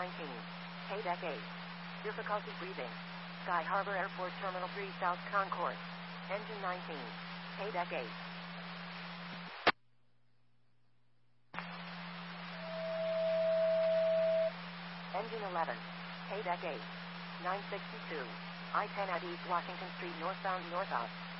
19. Deck 8. Difficulty breathing. Sky Harbor Airport Terminal 3 South Concourse. Engine 19. Deck 8. Engine 11. Deck 8. 962. I-10 at East Washington Street northbound north-out.